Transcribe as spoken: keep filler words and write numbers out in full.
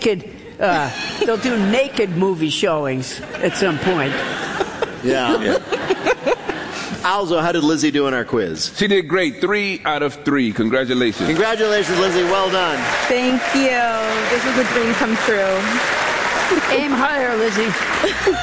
naked. Uh, they'll do naked movie showings at some point. Yeah. yeah. Alzo, how did Lizzie do in our quiz? She did great. Three out of three. Congratulations. Congratulations, Lizzie. Well done. Thank you. This was a dream come true. Aim higher, Lizzie.